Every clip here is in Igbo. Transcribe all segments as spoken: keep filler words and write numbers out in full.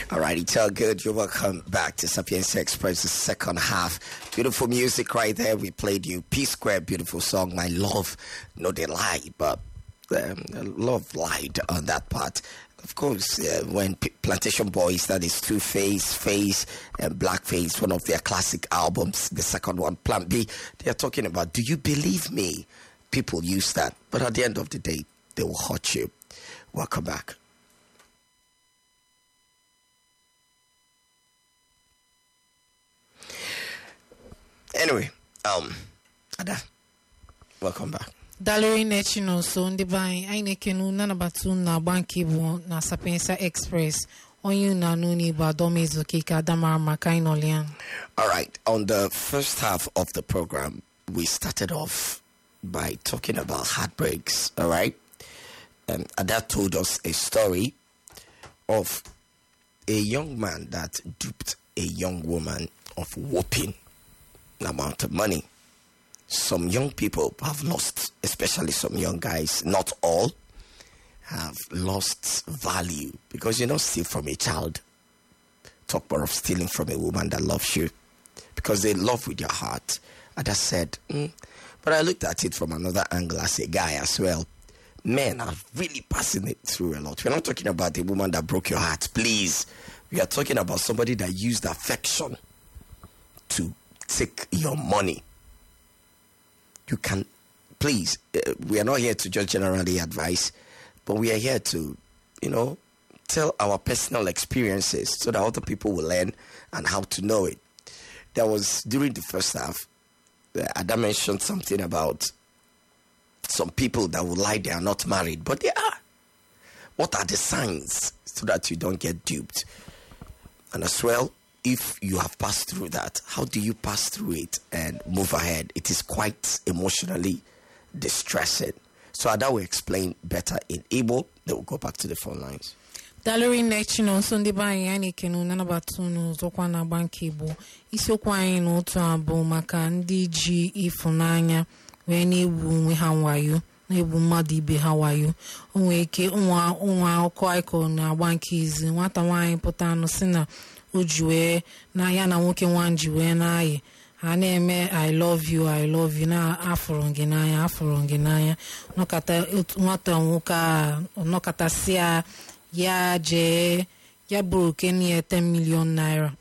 All right, it's all good. You're welcome back to Sapiens Express, the second half. Beautiful music right there. We played you P Square, beautiful song, My Love. No, they lied, but um, love lied on that part. Of course, uh, when P- Plantation Boys, that is Two Face, Face, and Blackface, one of their classic albums, the second one, Plan B, they are talking about, do you believe me? People use that, but at the end of the day, they will hurt you. Welcome back. Anyway, um, Ada, welcome back. Dallery National so ndị banyị anyị na-ekenu nanabatu na banki bụ na Sapienza Express onye na nuni bụ Adomezo Kika Adamara maka anyị nọlian. All right, on the first half of the program, we started off by talking about heartbreaks, all right? Um, Ada told us a story of a young man that duped a young woman of whooping amount of money. Some young people have lost, especially some young guys, not all, have lost value because you don't steal from a child. Talk more of stealing from a woman that loves you because they love with your heart. And I said, mm. But I looked at it from another angle as a guy as well. Men are really passing it through a lot. We're not talking about a woman that broke your heart, please. We are talking about somebody that used affection to take your money. You can, please, uh, we are not here to just generally advise, but we are here to, you know, tell our personal experiences so that other people will learn and how to know it. There was, during the first half, uh, Ada mentioned something about some people that will lie they are not married, but they are. What are the signs so that you don't get duped? And as well, if you have passed through that, how do you pass through it and move ahead? It is quite emotionally distressing. So Ada will explain better in Igbo. They will go back to the phone lines. Dallery National so ndị banyị anyị na-ekenu nanabatu n'ụzọkwa na banki bụ isiokwu anyị n'otu abụ maka ndị ji ịfụnanya wee na-egbu onwe ha wayo na-egbu mmadụ ibe ha wayo. O nwere ike nwa nwa ọkụ iko na banki izi nwata nwaanyị pụta anụ si na o ji wee na ya na nwoke nwanji wee na-ayị ha na-eme I love you I love you na afụrụ gị n'anya afụrụ gị n'anya nọkata nwata nwoke a nọkọtasị ya ya jee ya bụrụ kenye ten million naira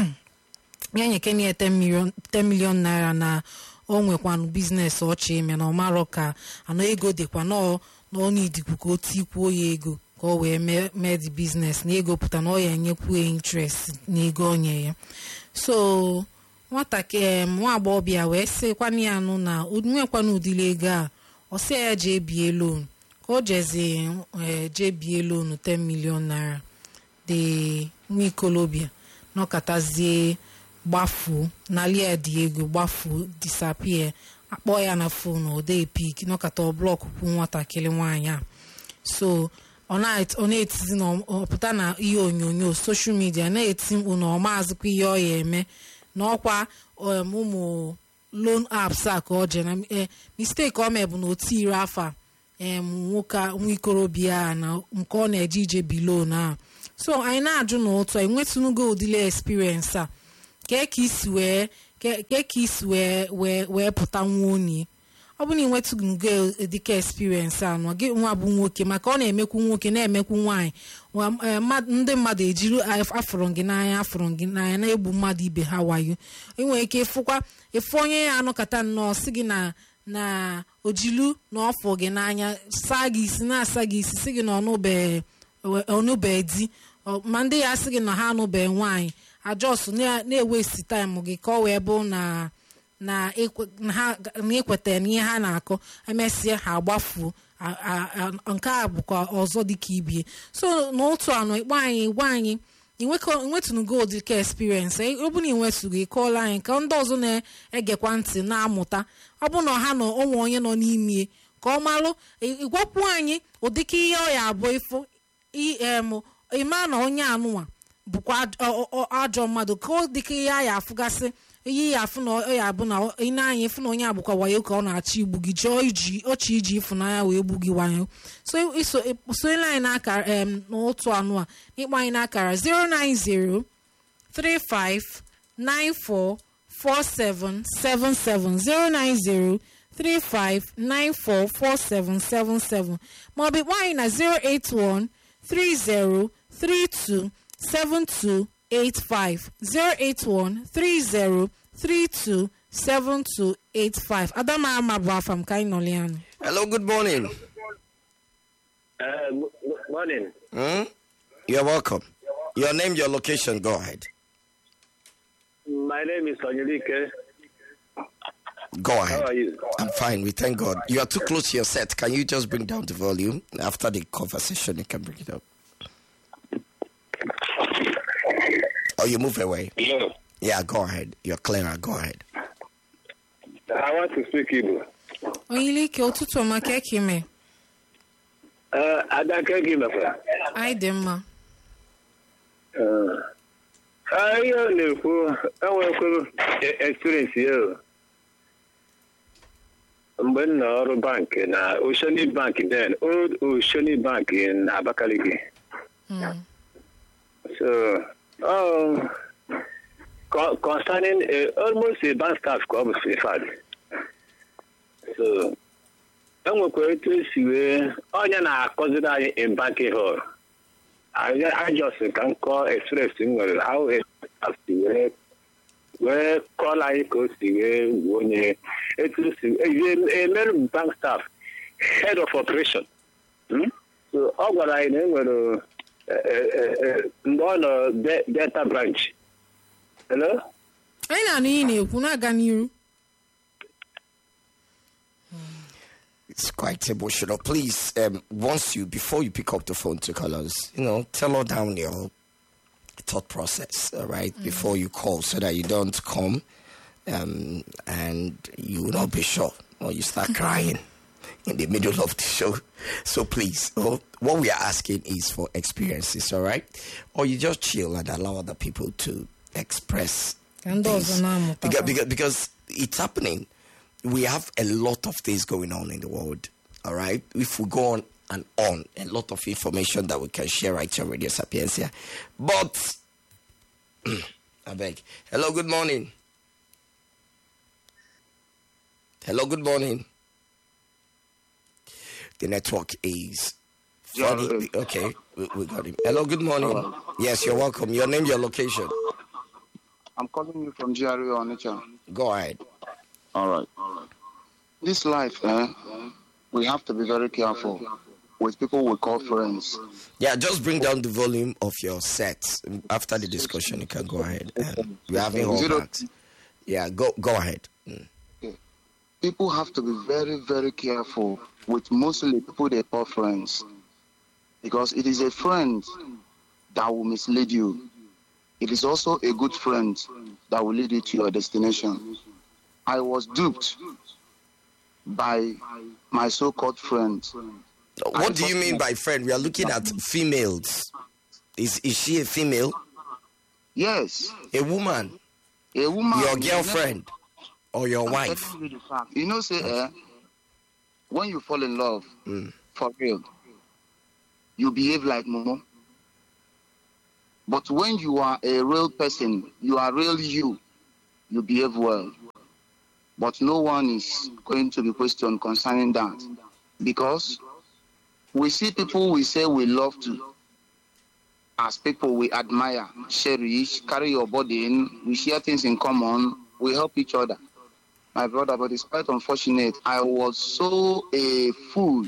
ya nye kenye ten million ten million naira na o nwekwanụ biznes ọchị ime na ọ marọ ka anọ ego dịkwa na onye idikwu ka o tikwuo ya ego ka o wee mee the business na ego pụta na ọ ya enyekwu interest na ego onye ya. So nwatakịrị nwa agbọghọbịa wee sịkwana ya nụ na nwekwana ụdịrị ego a ọ sị ya jee bie loan ka o jezi jee bie loan ten million naira dị nwa ikolobịa nọkatazie gbafuo nalia dị ego gbafuo disappear akpọ ya na phone ode pik nọkata ọ blọk kwu nwatakịrị nwaanyị a. So ọ na-etizi na ọpụta na ihe onyonyo social media na-eti mkpu na ọmazịkwa ihe ọ ya eme na ọkwa ụmụ loan apps a ka ọ je na mistake ọ mee bụ na o tiri afa nwoke nwa ikorobịa na nke ọ na-eje ije bilon a. So anyị na-ajụ na otu anyị nwetụnugo ụdịrị experience a ka ka isi wee ka ka isi wee wee wee pụta nwa onye ọ bụ na ịnwetụgo dịka experience a nọ gị nwa bụ nwoke maka ọ na-emekwu nwoke na-emekwu nwaanyị ndị mmadụ ejiri afụrụ gị n'anya afụrụ gị n'anya na-egbu mmadụ ibe ha wayo. Enwere ike ịfụkwa ịfụ onye ya anọkọta nnọọ sị gị na na ojilu na ọfụ gị n'anya saa gị isi na-asa gị isi sị gị na ọnụbe di ma ndị ya sị gị na ha anụbe nwaanyị ajọsụ na-ewesti taịm gị ka ọ wee bụ na na ekweta na ihe ha na-akọ emesịa ha agbafuo nke a bụkwa ọzọ dịka ibie. So n'otu anọ ikpe anyị gwa anyị inwetụnugo dịka experience ọ bụ na inwetụgo ịkọọla anyị ka ndị ọzọ na-egekwa ntị na-amụta ọ bụ na ha nọ onwe onye nọ n'ime ka ọ malụ ịgwapụ anyị ụdịka ihe ọ ya abụ ifo ịma na onye anụnwa bụkwa ajọ mmadụ ka ọ dịka ihe a ya afụgasị iyi afụ na ọ ya bụ na ị na-anya ịfụ na onye abụkwa wayo ka ọ na-achọ igbu gị chọọ iji ọchị iji ịfụnanya wee gbu gị wayo so iso soile anyị n'akara em n'otu anụ a ịkpọ anyị n'akara zero nine zero three five nine four four seven seven seven zero nine zero three five nine four four seven seven seven maọbụ ịkpọ anyị na zero eight one three zero three two seven two eight five zero eight one three zero three two seven two eight five. Adama Amabwa from Kainolian. Hello, good morning. Uh, good morning. Hmm? You're welcome. Your name, your location, go ahead. My name is Onyelike. Go ahead. How are you? I'm fine, we thank God. You are too close to your set. Can you just bring down the volume? After the conversation, you can bring it up. Or you move away. Hello. Yeah, go ahead. You're clearer. Go ahead. I want to speak Igbo. Onyelike ụtụtụ ọma ka eke ime. Uh, Adaka Gimafa. Anyị dị mma. Uh, I na-ekwu enwekwu experience ya mgbe m nọ ọrụ bank na Oceanic Bank then old Oceanic Bank in Abakaliki. Mm. So, oh, co- concerning uh, almost a bank staff club fact. So, enwekwa etu esi wee onye na-akọziri anyị in banking hall. I, I just can call express how it has to where call I go see when it is a member bank staff, head of operation. Hmm? So all what I know were one data branch. Hello? Anyị na-anụ ihe na-ekwu na-aga n'iru. It's quite emotional. Please, um, once you, before you pick up the phone to call us, you know, tell her down your thought process, all right, mm-hmm. before you call so that you don't come um, and you will not be sure or you start crying in the middle of the show. So please, oh, what we are asking is for experiences, all right? Or you just chill and allow other people to express things. Because, because, because it's happening. We have a lot of things going on in the world, all right? If we go on and on, a lot of information that we can share right here on Radio Sapiencia. But, I beg. Hello, good morning. Hello, good morning. The network is funny. Okay, we, we got him. Hello, good morning. Uh, yes, you're welcome. Your name, your location. I'm calling you from G R A on H R. Go ahead. All right. This life, eh, we have to be very careful with people we call friends. Yeah, just bring down the volume of your set. After the discussion, you can go ahead. Um, we're having all backs. Yeah, go go ahead. Mm. Okay. People have to be very, very careful with mostly people they call friends. Because it is a friend that will mislead you. It is also a good friend that will lead you to your destination. I was duped by my so-called friend. What do you mean by friend? We are looking at females. Is is she a female? Yes. A woman? A woman. Your girlfriend or your I'm wife? You, you know, say, eh, when you fall in love, mm. for real, you behave like Momo. But when you are a real person, you are real you, you behave well. But no one is going to be questioned concerning that. Because we see people we say we love to, as people we admire, cherish, carry your body in, we share things in common, we help each other. My brother, but it's quite unfortunate. I was so a fool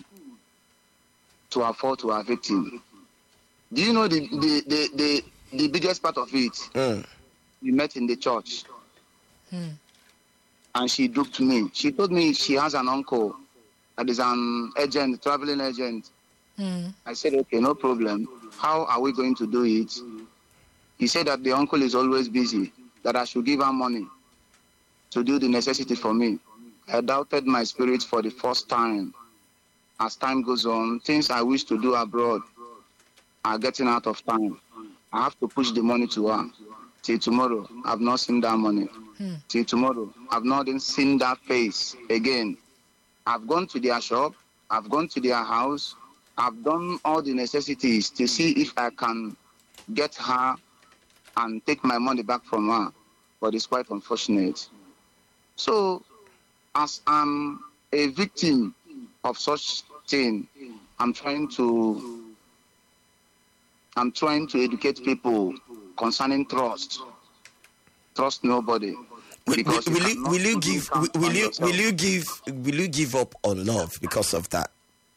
to afford to a victim. Do you know the the, the, the, the biggest part of it? Mm. We met in the church. Mm. And she duped me. She told me she has an uncle that is an agent, traveling agent. Mm. I said, okay, no problem. How are we going to do it? He said that the uncle is always busy, that I should give her money to do the necessity for me. I doubted my spirit for the first time. As time goes on, things I wish to do abroad are getting out of time. I have to push the money to her. Till tomorrow, I've not seen that money. Hmm. till tomorrow. I've not even seen that face again. I've gone to their shop. I've gone to their house. I've done all the necessities to see if I can get her and take my money back from her. But it's quite unfortunate. So, as I'm a victim of such thing, I'm trying to I'm trying to educate people concerning trust. Trust nobody. Will, Because will, will you you will you cannot give count will, will on you yourself. will you give will you give up on love because of that?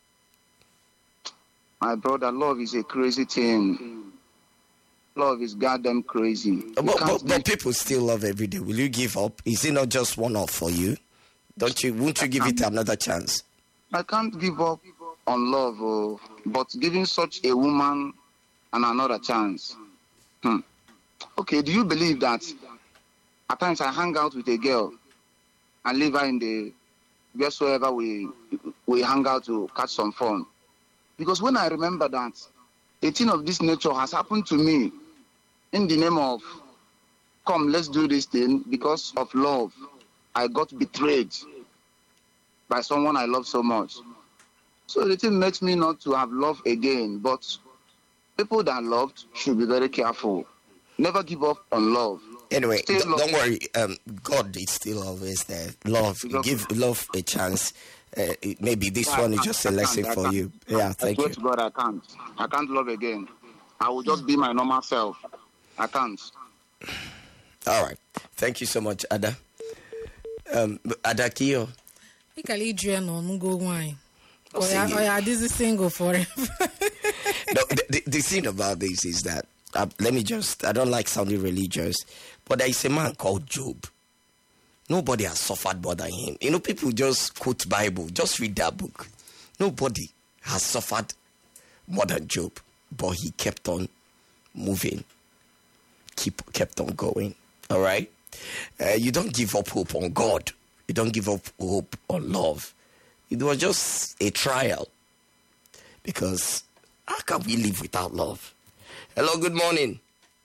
My brother, love is a crazy thing. Love is goddamn crazy. You But, can't but, but live- people still love every day. Will you give up? Is it not just one off for you? Don't you? Won't you give it another chance? I can't give up on love, oh, but giving such a woman and another chance. Hmm. Okay, do you believe that at times I hang out with a girl and leave her in the wheresoever we we hang out to catch some fun? Because when I remember that a thing of this nature has happened to me in the name of come, let's do this thing because of love, I got betrayed by someone I love so much. So the thing makes me not to have love again. But people that loved should be very careful. Never give up on love. Anyway, Still don't, love. don't worry. Um, God is still always there. Love, Love. give love a chance. Uh, it- maybe this I one is can't, just I a can't, lesson I for can't. you. Yeah, I thank swear you. to God, I can't. I can't love again. I will just be my normal self. I can't. All right, thank you so much, Ada. Um, Ada Kiyo. Ikala iju no nugo nwanyị. Oh, Or ya see. or ya this is single forever. No, the, the, the thing about this is that uh, let me just, I don't like sounding religious, but there is a man called Job. Nobody has suffered more than him. You know, people just quote Bible, just read that book. Nobody has suffered more than Job, but he kept on moving, keep kept on going. All right, uh, you don't give up hope on God. You don't give up hope on love. It was just a trial, because how can we live without love? Hello, good morning.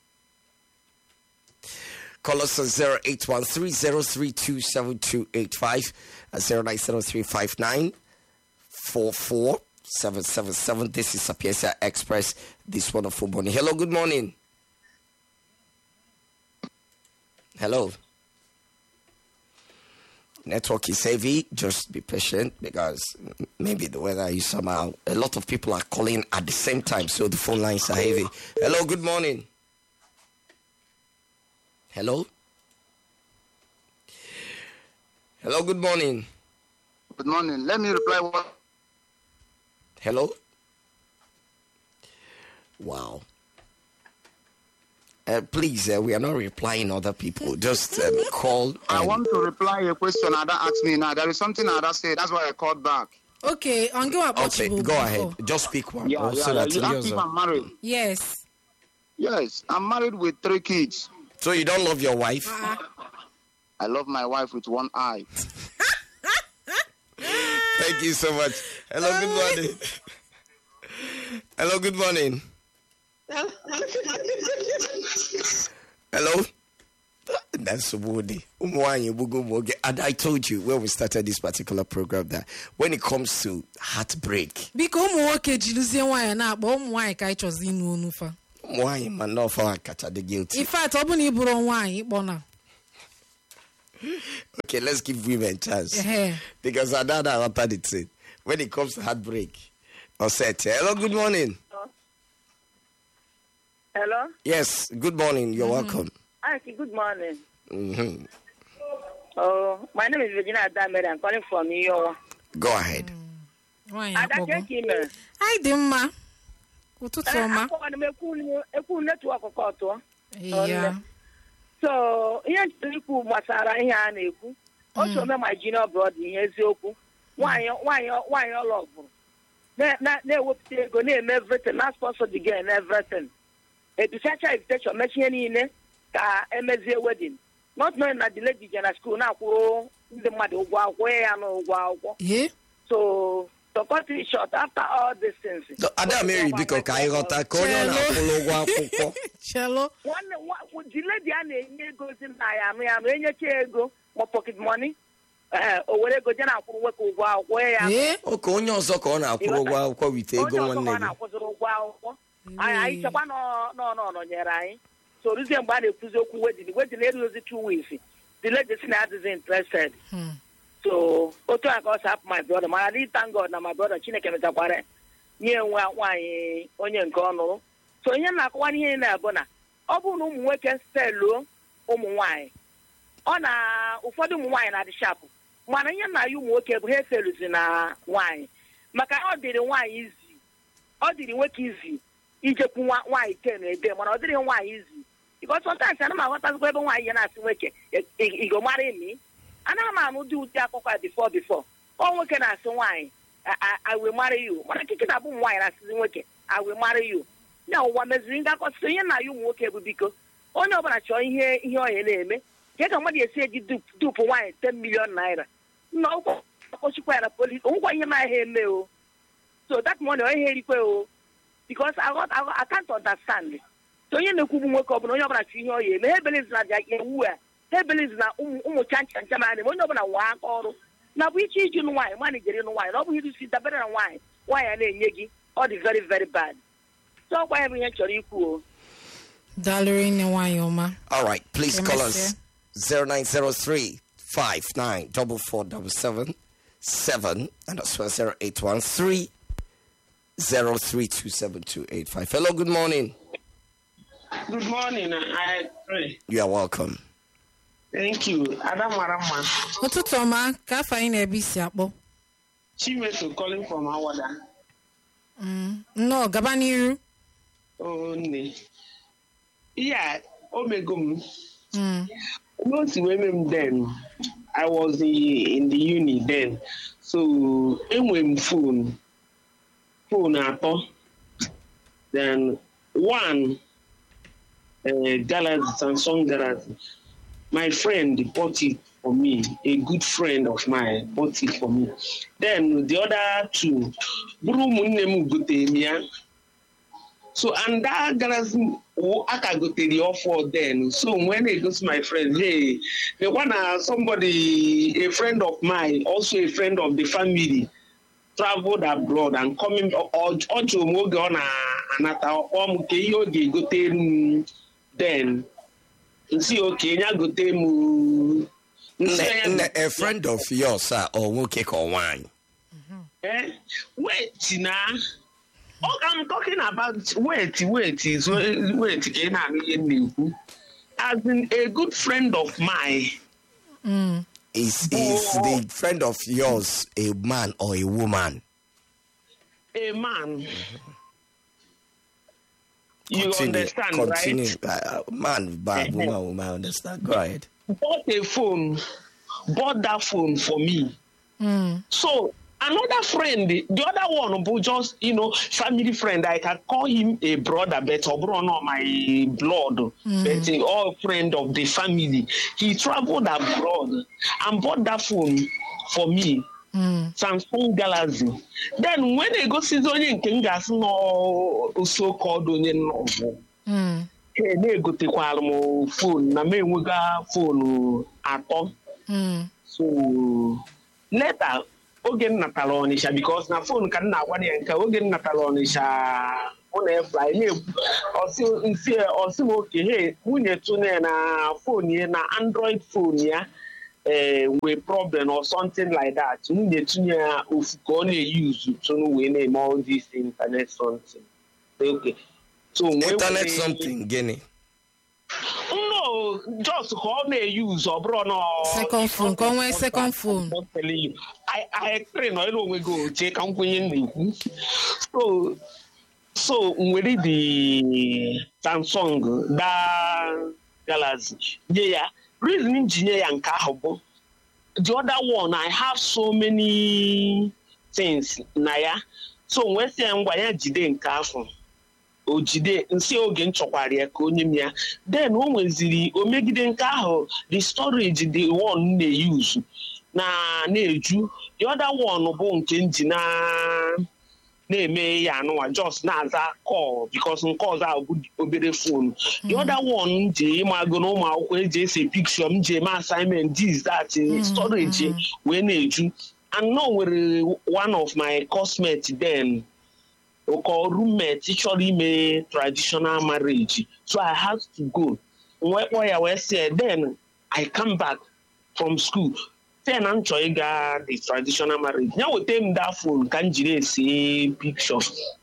Call us on zero eight one three zero three two seven two eight five and zero nine zero three five nine four four seven seven seven. This is Sapienza Express this wonderful morning. Hello, good morning. Hello. Network is heavy. Just be patient, because maybe the weather is somehow. A lot of people are calling at the same time, so the phone lines are heavy. Hello, good morning. Hello? Hello, good morning. Good morning. Let me reply what. Hello? Wow. Uh, please, uh, we are not replying other people. Just um, call. I and- want to reply a question Ada asked me now. There is something Ada said. That's why I called back. Okay, on go about Okay, go ahead. Just speak one. Yeah, Oh, yeah, so yeah. that You asked yours if are- I'm married. Yes. Yes, I'm married with three kids. So you don't love your wife? I love my wife with one eye. Thank you so much. Hello, good morning. Hello, good morning. Hello? That's Woody. And I told you when we started this particular program that when it comes to heartbreak, Biko ụmụ nwoke jiluzie nwaanyị na-akpọ ụmụ nwaanyị ka anyị chọzi ịnụ onu fa. why man not for catch the guilty? In fact, ọ bụ na ị bụrụ nwaanyị ịkpọ na. Okay, let's give women a chance. Ehe. Because I know that after the thing. When it comes to heartbreak, I'll say, hello, good morning. Hello? Yes, good morning. You're welcome. Hi, good morning. hmm Oh, my name is Virginia Adamere. I'm calling from New York. Go ahead. Nwaanyị Ada akpọgo. ka ime. Anyị dị mma. Ụtụtụ ọma. Akọwara m ekwu ekwu netwọk ka ọtụọ. Ya. So, ihe ntị ikwu gbasara ihe a na-ekwu. Otu ome my junior brother ihe eziokwu. Nwaanyị nwaanyị nwaanyị ọlọ ọgwụrụ. Na-ewepụta ego na-eme everything, na sponsor the girl and everything. Educhacha invitation mechie niile ka emezie wedding. Not knowing that the lady je na school na-akwụrụ ndị mmadụ ụgwọ akwụkwọ ya na ụgwọ akwụkwọ. Ye? So to cut it short, after all these things. Ada Mary biko ka ịghọta ka onye na-akwụrụ ụgwọ akwụkwọ. Chelo. One the lady a na-enye ego si na ya anụ ya anụ enyecha ego ma pocket money. Eh, o were ego je na-akwụrụ nwoke ụgwọ akwụkwọ ya. Oke onye ọzọ ka ọ na-akwụrụ ụgwọ akwụkwọ wite ego nwanne Onye ọzọ gị. na-akwụziri ụgwọ akwụkwọ. Anyị anyị chekwa nọ nọ nọ nọnyere anyị. So ruzie mgbe a na-ekwuzi okwu wedin, wedin eruozi two weeks. The lady si na adịghị interested. So otu a ka ọ sapụ my brother, mana dị thank God na my brother Chineke metakwara nye nwa nwaanyị onye nke ọ nụrụ. So ihe na-akọwa n'ihe na-abụ na ọ bụrụ na ụmụ nwoke steluo ụmụ nwaanyị, ọ na ụfọdụ ụmụ nwaanyị na-adị shapụ, mana ihe na ya ụmụ nwoke bụ ha efeluzi na nwaanyị, maka ọ dịrị nwaanyị izi, ọ dịrị nwoke izi ijekwu nwaanyị ten ebe, mana ọ dịrị nwaanyị izi. Because sometimes ana m aghọtazikwa ebe nwaanyị ya na-asị nwoke igo mara emi, anaghị m anụ dị ụdị akụkọ before before ọ nwoke na-asị nwaanyị I will marry you, mana kike na-abụ ụmụ nwaanyị na-asịzi nwoke I will marry you. Ya ụwa meziri ngakọsị ihe na ya ụmụ nwoke bụ biko onye ọbụla chọọ ihe ihe ọhịa na-eme ka ka mmadụ esi eji dupu nwaanyị ten million naira na ụkwụ akpọchikwa ya na polisi onwekwa ihe na-ahịa eme o. So that money onye erikwe o, because I, got, I, I can't understand. So onye na-ekwubu nwoke ọbụla onye ọbụla chọọ ihe ọhịa eme ha ebelizi na ewu a ha ebelizi na ụmụ chancha ncha ma na onye ọbụla nwa aka ọrụ na bụ iche iji nụ nwaanyị mana ijere nụ nwaanyị na ọ bụghị isi dabere na nwaanyị nwaanyị a na-enye gị ọ dị very very bad. So ọkwa ya bụ ihe chọrọ ikwu o. Dalori ne nwaanyị ọma. All right, please call us zero nine zero three five nine four four seven seven seven and as well zero eight one three zero three two seven two eight five. Hello, good morning. Good morning. I pray. You are welcome. Thank you. Adam Marama. Ụtụtụ ọma ka afọ anyị na-ebe isi akpọ. Chimeso calling from Awada. Mm. No, gaba n'iru. Oh, ne. Yeah, Omegum. Mm. Most women then, I was in the uni then. So, when phone, phone apple, then one uh, Galaxy, Samsung Galaxy. My friend bought it for me. A good friend of mine bought it for me. Then the other two, so and that Galaxy, I can go to the offer then. So when it goes to my friend, hey, they wanna somebody, a friend of mine, also a friend of the family, traveled abroad and coming or or to another then. See, okay, now go to a friend of yours, sir, or will kick or wine. Eh? Wait, now. Oh, I'm talking about wait, wait, is wait, wait, as in a good friend of mine. Mm. Is is oh, the friend of yours a man or a woman? A man. Mm-hmm. You continue, understand, continue. right? Uh, man, bad woman, woman, I understand. Go ahead. Bought a phone, bought that phone for me. Mm. So another friend, the other one, who just, you know, family friend, I can call him a brother, but or not my blood, mm. but a all friend of the family. He traveled abroad and bought that phone for me. Mm. Samsung Galaxy. Then when they go see Zonye Kengas no so called Onye no. Mm. Hey, they go take one phone. Na me we got phone at all. Mm. So later, ogen natalonisha because na phone can na one yanka ogen natalonisha on a fly. Hey, also in fear also okay. Hey, munye tune na phone ye na Android phone ya. Uh, with problem or something like that, you need to use to win all these internet something. Okay, so internet something, Guinea. No, just call me use or bro no second phone. Come on, second phone. I'm telling you, I I explain. I don't we go check. I'm going So so with the Samsung that Galaxy, yeah. Reason engineer and kahabo. The other one, I have so many things, Naya. So when say I'm going to jide nkafo, o jide nsi oge nchokwari e ka onyemia. Then when we ziri omegide nkaho, the storage the one they use na na-eju the other one bụ nke nji na na-eme ya anụwa just na-aza call because nke ọzọ ahụ obere phone. The other one nji ịmago na ụmụ akwụkwọ eji ese picture m ji eme assignment this that storage wee na-eju. And no nwere one of my classmates then or roommate chọrọ ime traditional marriage, so I had to go. Where I was said, then I come back from school. Then I'm trying to the traditional marriage. Now with them that phone can see picture.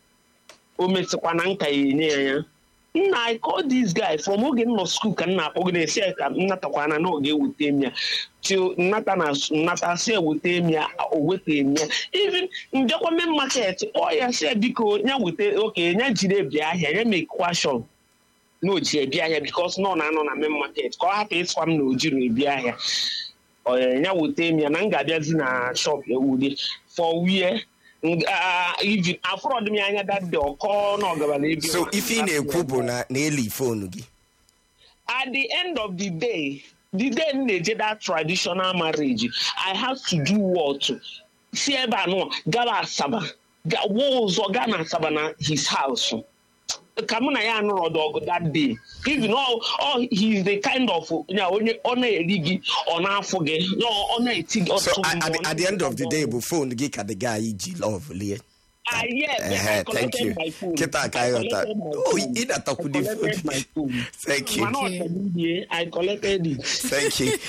I call this guy from Ogen no school can not organize not a one no get with them till not not say with them or with him. Even in the government market, oh yeah, said because now with okay, now Jide make question. No Jide because no no no na market. Call have face from no Jide or now with them and na shop for we. Uh, even afford me anya that door call no government. So if in a kubo na nearly phone at the end of the day, the day they did that traditional marriage, I have to do what? See eba no gala saba walls or Ghana Sabana his house. Kamuna ya no dog that day. Even all, all he's the kind of you know on a ligi on our forget no on a thing. So at, at, the, at the end of the day, before the gig at the guy he love Lee. Ah yes, uh, thank you. Kita kayota. Oh, he that talk with the my phone. Thank you. Okay. I collected it. Thank you.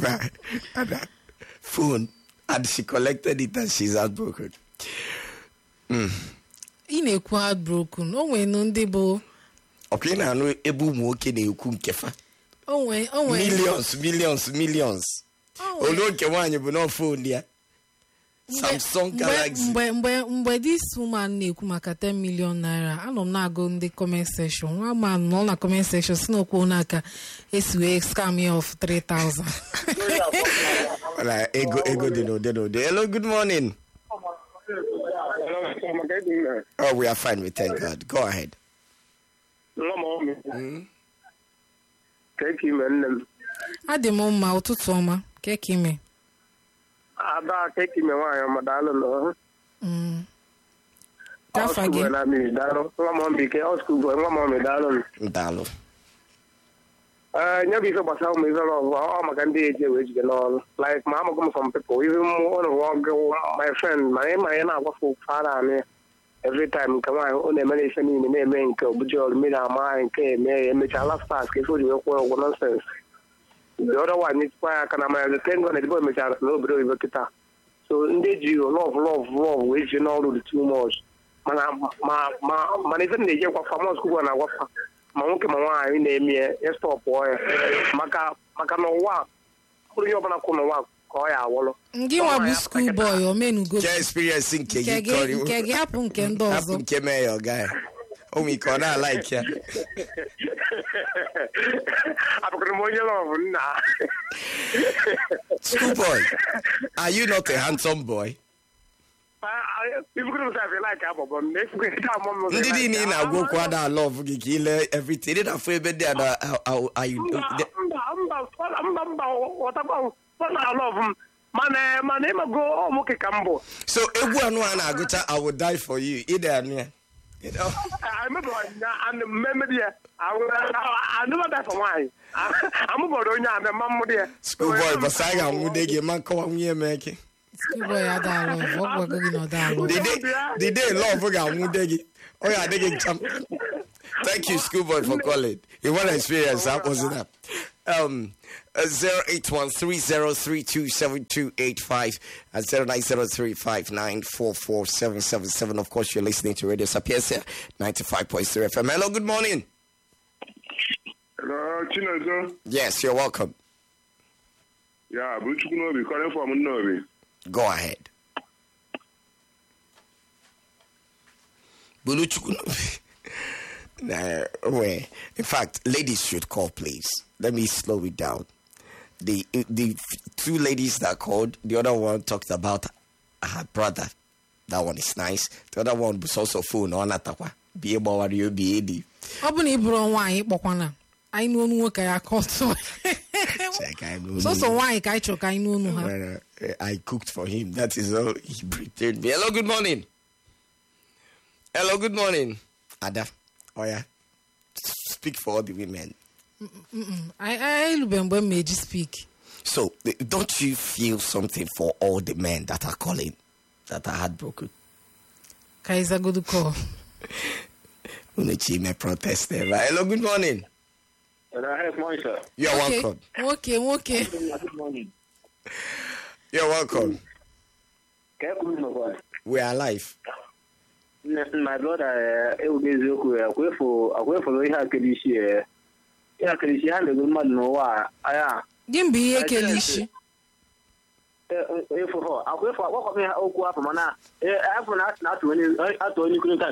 Phone and she collected it and she's heartbroken. Hmm. Ị na-ekwu heartbroken onwe no ndị bụ okay na no ebu mu oke na-ekwu nkefa onwe onwe millions millions millions olo nke nwanyị bụ no phone ya Samsung Galaxy mgbe mgbe mgbe this woman na-ekwu maka ten million naira anọ m na-agụ ndị comment section nwa man nọ na comment section si n'okwu n'aka esiwe scam ya of three thousand. Wala ego ego dị no dị no. Hello, good morning. Oh, we are fine. We thank God. Go ahead. Mm. Thank you, man. Adi mo ma ụtụtụ ọma. Keke ime. Ada keke ime nwaanyị ọma daalụ nọ. Mm. Kafa gị. Ọsụ na mi daalụ. Nwa m mbike ọsụ bụ nwa m daalụ. Daalụ. Uh, nya bi so gbasara ụmụ ife lọvụ ọ maka ndị eji ewe ejide n'ọrụ like ma amagụ m some people even one of my friend ma ịma ihe na-agwafe fara anị every time nke nwaanyị ọ na-emere ife niile na-eme nke obuji ọrụ mmiri ama anyị nke eme ya emechaa last pass ka ife o ji wee kwụọ ụgwọ nonsense the other one n'etikwa ya aka na maya the ten gọ na edibo emechara n'obodo oyibo kịta so ndị eji love love love wee ji n'ọrụ dị too much mana ma ma mana ife na-eji ekwa famous kwụgwọ na-agwafa ma nwoke ma nwaanyị na-eme ya stọpụ ya maka maka na ụwa bụrụ ihe ọbụla kwụ n'ụwa ka ọ ya awọlụ ndị nwa bụ school boy omenugo ke experience nke gị kọrị nke gị hapụ nke ndị ọzọ hapụ nke mee ya ọga ya o nwere ike ọ na-alaiki ya abụkara m onye lọvụ nna school boy, are you not a handsome boy? Ndị dị na ị na-agwa okwu ada love gị ka ile everything dị na-afọ ebe dị na mba mba ọtakwa na love m mana mana ịmago ọmụke ka mbụ so egwu anụ a na-agụcha I will die for you ide anụ ya school boy basa a ga-anwụde gị ma nkọwa nwunye m eke school boy ada love ọ gwago gị na ọ da love the day love ga-anwụde gị ọ ya adịghị ncham. Thank you, schoolboy, for calling. You want to experience that, wasn't that? Um, zero eight one three zero three two seven two eight five and zero nine zero three five nine four four seven seven seven. Of course, you're listening to Radio Sapienza ninety-five point three F M. Hello, good morning. Hello, Chinozo. Yes, you're welcome. Yeah, Buchukunobi, calling from Nobi. Go ahead. Buluchukunobi. Nah, wait. In fact, ladies should call, please. Let me slow it down. The the two ladies that called, the other one talked about her brother. That one is nice. The other one was also phone on atakwa. Be able to you be edi. Open ibro nwaanyị kpọkwana. I know nwoke ya call so. check. I know. So so why I choke I know no. Well, uh, I cooked for him. That is all he pretended me. Hello, good morning. Hello, good morning. Ada. Oh yeah. Speak for all the women. Mm-mm. I I remember Meji speak. So, don't you feel something for all the men that are calling, that are heartbroken? Kaiser good call. Unechi may protest there. Hello, good morning. Hello, good morning, sir. You're okay. welcome. Okay, okay. Good morning. You're welcome. Can you come in? We are alive. My brother, I will be away for away for the Hakadishi. Hakadishi had a good man. No, I Didn't be a Kelishi. For her, I'll go for what I will go up from Mana. After that, not when you are to any good time.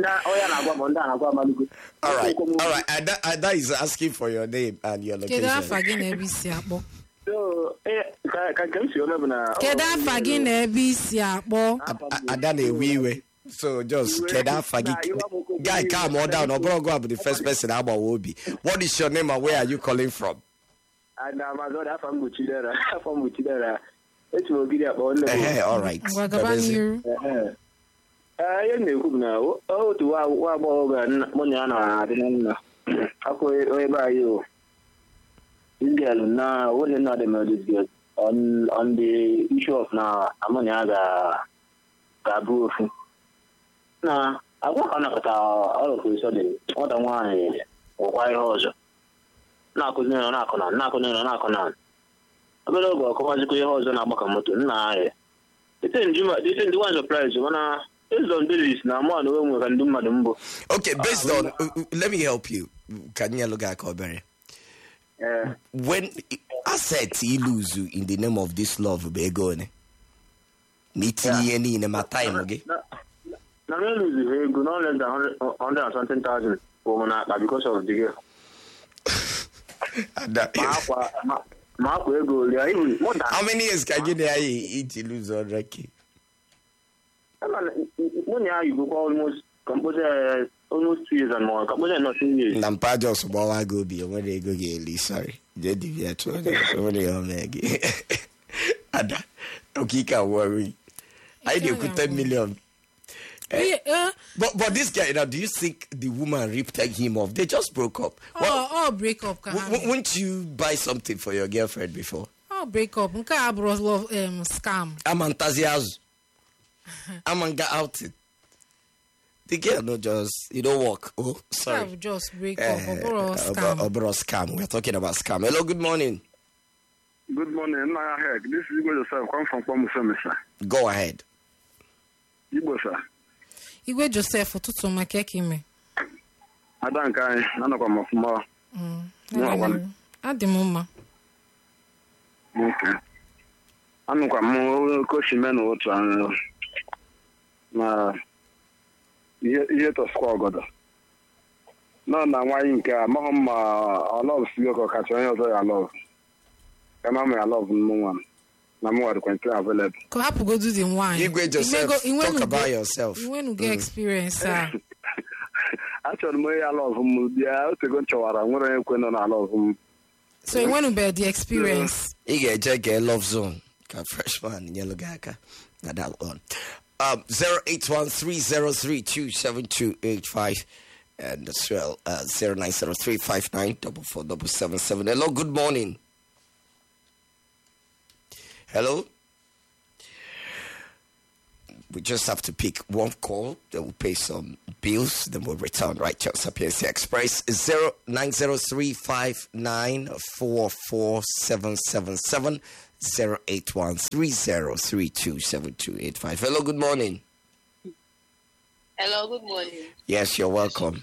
All right, all right. Ada, Ada is asking for your name and your location. Keda fagin ebisi akpo. So, can you remember now? Keda fagin ebisi akpo. Ada na ewiwe. So just Keda fagi. Guy, calm on down. Obro go up the first person about Wobi. What is your name and where are you calling from? And my brother from Muchidera, from Muchidera. It's will be there for Eh, all right. Wagabani. Eh. I know now. Oh, to our Waboga, Moniana, I didn't know. Ako by you. India now, what is not the murder on on the issue of now, Amoniaga Gabu. Now, I work on a all of a sudden. What I want or why also. Knock on knock on knock on knock on. A bit of a commercial horse and a Makamoto. Nah, it's in Juma, this is the one surprise. When I is on the list now, more than we can do, Madam. Okay, based on, uh, let me help you. Can you look at Colberry? Yeah. When I said he lose you in the name of this love, be going. Meeting any in my time, okay? No, no, no, go no less than hundred and something thousand for because of the girl. How many years can you eat to lose on Reiki? Money, you go almost compose almost two years and more. Compose not two years. Nampajo Subawa go be when they go get sorry. They deviate to the Ada. Okay, can't worry. I do put ten million. Eh? Uh, but but this guy now, do you think the woman ripped him off? They just broke up. Oh, well, oh, break up. W- wouldn't you buy something for your girlfriend before? Oh, break up. Nka abros love um scam. I'm enthusiasm. I'm on get out. The girl no just you don't walk. Oh, sorry. Yeah, just break uh, up. Obro scam. Obro scam. We're talking about scam. Hello, good morning. Good morning. This is Igwe Joseph. Come from Kwamusemi, sir. Go ahead. Igwe, sir. Igwe Joseph, ụtụtụ maka eke ime. Ada nke anyị, anọkwa m ọfụma. Adị m mma. Anụkwa m kochi menu otu ahụ na ihe tọskwa ọgọdọ. Nọ na nwaanyị nke a, amaghị m ma ọ lọv sigo ka ọkacha onye ọzọ ya lọv. Kama m ya lọv mụ nwa m. Na mo are content available. Ko hapu go do the wine. Igwe Joseph, talk about yourself. You want to get experience, sir. Actually, my I love him. Yeah, to go to our nwere ekwe no na love him. So you want to bear the experience. Ige check a love zone. Ka freshman yellow gaka. Na that one. Um zero eight one three zero three two seven two eight five and as well uh zero nine zero three five nine double four double seven seven. Hello, good morning. Hello? We just have to pick one call, then we'll pay some bills, then we'll return. Right, Chelsea P S C Express zero nine zero three five nine four four seven seven seven zero eight one three zero three two seven two eight five. Hello, good morning. Hello, good morning. Yes, you're welcome.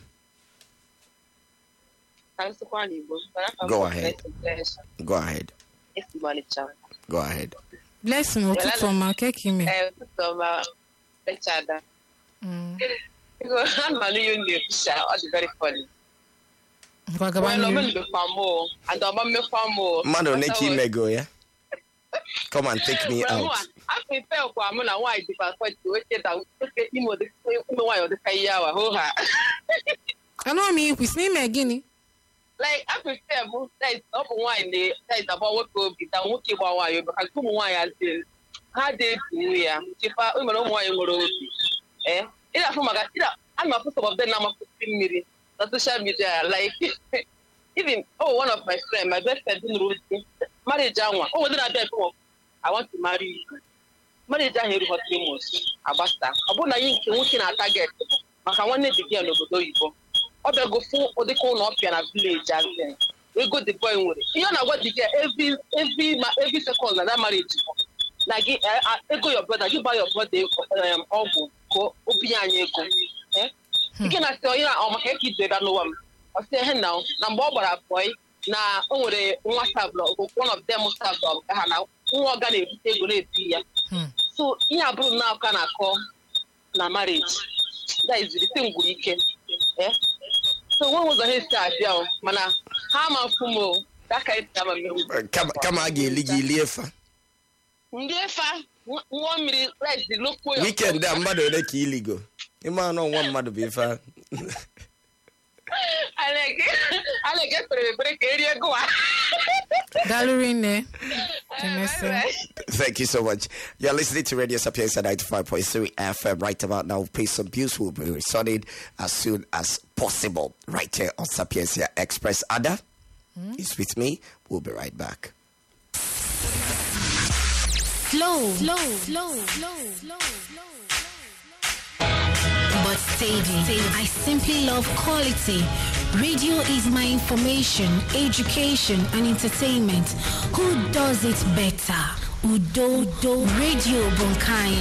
Go ahead. Go ahead. Go ahead. Blessing, ụtụtụ ọma keke ime. Eh, ụtụtụ ọma lechada. Mm. Because I'm not even the official. It's very funny. Kwa gabani. Well, I'm the famo, and I'm the famo. Mano, neki mego ya. Come and take me out. I prepare for I'm na why the passport to wait that okay imo the imo why the kai yawa ho ha. Ano mi kwis ni me gini. like I prefer both that up wine they that is about what go be that what keep our you because come wine as this how they do ya if I we no wine ngoro eh ila from maga ila I'm a some of them na fifteen million on social media like even oh one of my friend my best friend in Rudy marriage anwa oh within a day I want to marry you marriage here for three months abasta abuna yin ke wuki na target maka wanne the girl obodo yibo go full or they call up in a village and then we go the boy with it. You know what you get every every every second that marriage. Like I go your brother, you buy your brother um ovu go obianye go. Eh? You cannot say you know I'm a kid that no one. I say hey now, number one boy na on the WhatsApp one of them WhatsApp blog na one ga na ebite go na eti ya. So yeah bro now can call na marriage. That is the thing we can. Eh? So when was the hair start, yo? Mana, how much fumo? That kind of Come, come again, ligi liefa. Liefa, one minute, right? The local weekend, that mother like illegal. You might know one mother be far. I like it. I like it for the break area. Go on. Gallery, ne? Thank you so much. You're listening to Radio Sapienza ninety-five point three F M right about now. Pay some bills will be returning as soon as possible right here on Sapienza Express. Ada mm? is with me. We'll be right back. Slow, slow, slow, slow, slow, slow. But steady. I simply love quality. Radio is my information, education, and entertainment. Who does it better? Udo, do, Radio Bunkai.